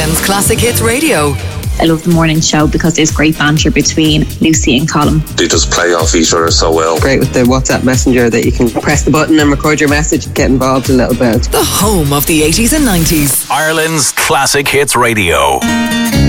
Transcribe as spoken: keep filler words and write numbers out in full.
Ireland's Classic Hits Radio. I love the morning show because there's great banter between Lucy and Colin. They just play off each other so well. Great with the WhatsApp messenger that you can press the button and record your message and get involved a little bit. The home of the eighties and nineties. Ireland's Classic Hits Radio.